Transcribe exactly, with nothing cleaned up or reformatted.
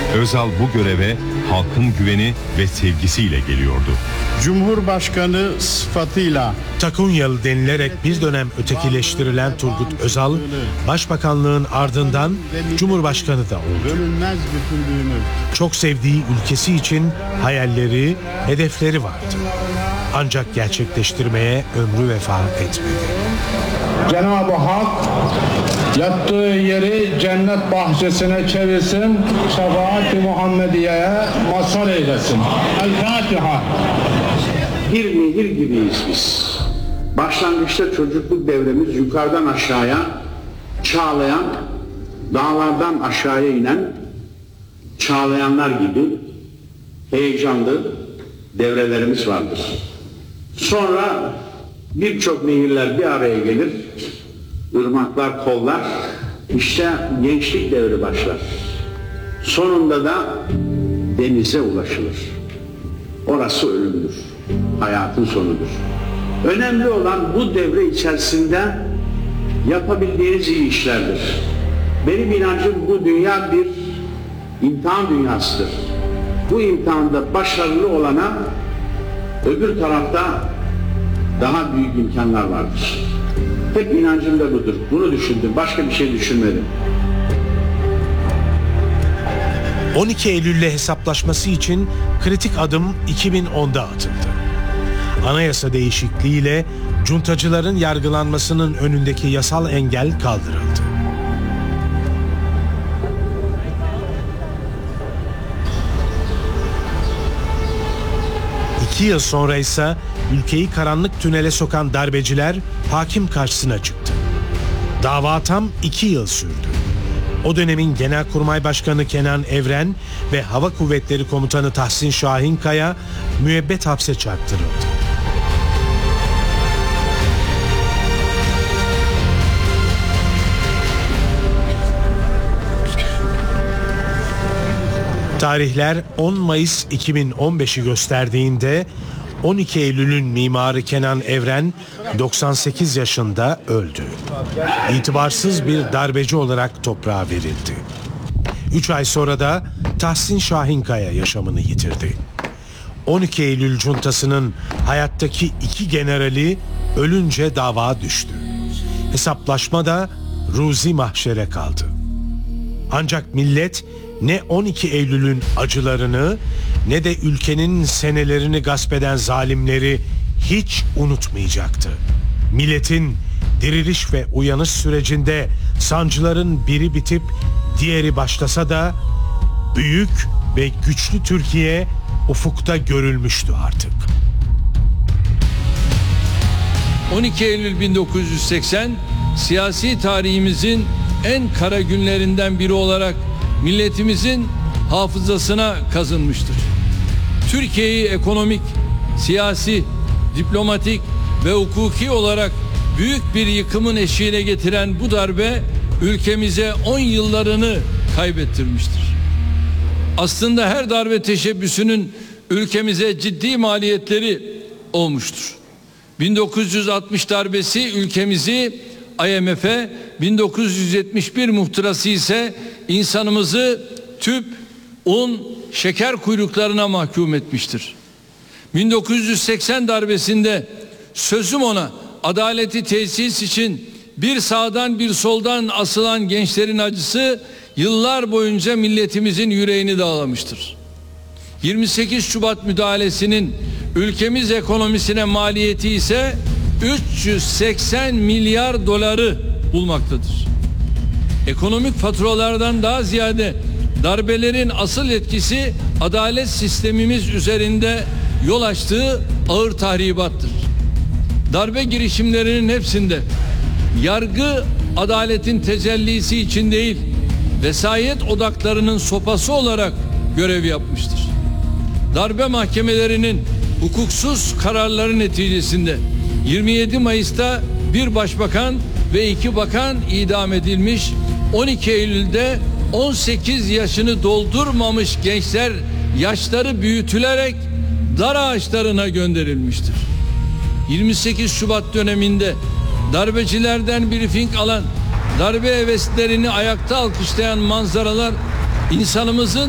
Özal bu göreve halkın güveni ve sevgisiyle geliyordu. Cumhurbaşkanı sıfatıyla Takunyalı denilerek bir dönem ötekileştirilen Turgut Özal, başbakanlığın ardından Cumhurbaşkanı da oldu. bölünmez bütünlüğünü Çok sevdiği ülkesi için hayalleri, hedefleri vardı. Ancak gerçekleştirmeye ömrü vefa etmedi. Cenab-ı Hak yattığı yeri cennet bahçesine çevirsin, şefaat-i Muhammediye'ye mazhar eylesin. El Fatiha. Bir nehir gibiyiz biz. Başlangıçta çocukluk devremiz yukarıdan aşağıya çağlayan, dağlardan aşağıya inen çağlayanlar gibi heyecanlı devrelerimiz vardır. Sonra birçok nehirler bir araya gelir, ırmaklar kollar, işte gençlik devri başlar. Sonunda da denize ulaşılır. Orası ölümdür, hayatın sonudur. Önemli olan bu devre içerisinde yapabildiğiniz iyi işlerdir. Benim inancım bu dünya bir imtihan dünyasıdır. Bu imtihanda başarılı olana öbür tarafta daha büyük imkanlar vardır. Hep inancım da budur. Bunu düşündüm. Başka bir şey düşünmedim. on iki Eylül'le hesaplaşması için kritik adım iki bin onda atıldı. Anayasa değişikliğiyle cuntacıların yargılanmasının önündeki yasal engel kaldırıldı. İki yıl sonra ise ülkeyi karanlık tünele sokan darbeciler hakim karşısına çıktı. Dava tam iki yıl sürdü. O dönemin Genelkurmay Başkanı Kenan Evren ve Hava Kuvvetleri Komutanı Tahsin Şahinkaya müebbet hapse çarptırıldı. Tarihler on Mayıs iki bin on beşi gösterdiğinde on iki Eylül'ün mimarı Kenan Evren doksan sekiz yaşında öldü. İtibarsız bir darbeci olarak toprağa verildi. Üç ay sonra da Tahsin Şahinkaya yaşamını yitirdi. on iki Eylül cuntasının hayattaki iki generali ölünce dava düştü. Hesaplaşma da ruzi mahşere kaldı. Ancak millet ne on iki Eylül'ün acılarını ne de ülkenin senelerini gasp eden zalimleri hiç unutmayacaktı. Milletin diriliş ve uyanış sürecinde sancıların biri bitip diğeri başlasa da büyük ve güçlü Türkiye ufukta görülmüştü artık. on iki Eylül bin dokuz yüz seksen siyasi tarihimizin en kara günlerinden biri olarak milletimizin hafızasına kazınmıştır. Türkiye'yi ekonomik, siyasi, diplomatik ve hukuki olarak büyük bir yıkımın eşiğine getiren bu darbe ülkemize on yıllarını kaybettirmiştir. Aslında her darbe teşebbüsünün ülkemize ciddi maliyetleri olmuştur. bin dokuz yüz altmış darbesi ülkemizi I M F'e, bin dokuz yüz yetmiş bir muhtırası ise insanımızı tüp, un, şeker kuyruklarına mahkum etmiştir. bin dokuz yüz seksen darbesinde sözüm ona adaleti tesis için bir sağdan bir soldan asılan gençlerin acısı yıllar boyunca milletimizin yüreğini dağlamıştır. yirmi sekiz Şubat müdahalesinin ülkemiz ekonomisine maliyeti ise üç yüz seksen milyar doları bulmaktadır. Ekonomik faturalardan daha ziyade darbelerin asıl etkisi adalet sistemimiz üzerinde yol açtığı ağır tahribattır. Darbe girişimlerinin hepsinde yargı adaletin tecellisi için değil, vesayet odaklarının sopası olarak görev yapmıştır. Darbe mahkemelerinin hukuksuz kararları neticesinde yirmi yedi Mayıs'ta bir başbakan ve iki bakan idam edilmiş, on iki Eylül'de on sekiz yaşını doldurmamış gençler yaşları büyütülerek dar ağaçlarına gönderilmiştir. yirmi sekiz Şubat döneminde darbecilerden briefing alan, darbe heveslerini ayakta alkışlayan manzaralar insanımızın